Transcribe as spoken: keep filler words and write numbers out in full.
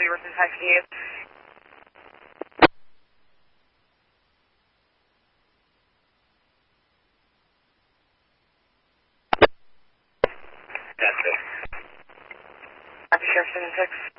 we were contacting you. Gotcha. Copy, Sheriff seven six.